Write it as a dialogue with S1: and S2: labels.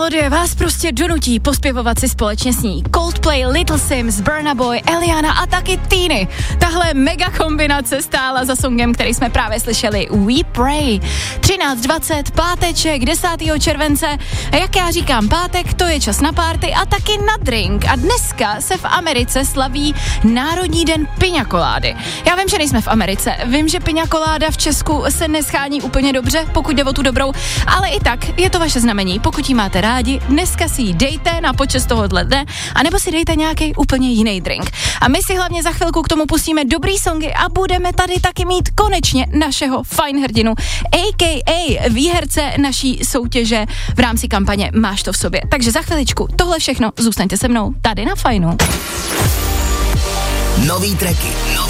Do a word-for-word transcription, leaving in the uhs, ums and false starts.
S1: melodie vás prostě donutí pospěvovat si společně s ní. Coldplay, Little Sims, Burna Boy, Eliana a taky Teeny. Tahle mega kombinace stála za songem, který jsme právě slyšeli, We Pray. třináct dvacet, páteček, desátého července. A jak já říkám, pátek, to je čas na párty a taky na drink. A dneska se v Americe slaví Národní den piňakolády. Já vím, že nejsme v Americe. Vím, že piňakoláda v Česku se neschání úplně dobře, pokud jde o tu dobrou, ale i tak je to vaše znamení. Pokud ji máte rádi, dneska si ji dejte na počest tohohle dne, anebo si dejte nějaký úplně jiný drink. A my si hlavně za chvilku k tomu pustíme dobrý songy a budeme tady taky mít konečně našeho fajn hrdinu, a ká a výherce naší soutěže v rámci kampaně Máš to v sobě. Takže za chviličku tohle všechno, zůstaňte se mnou tady na Fajnu.
S2: Nový tracky.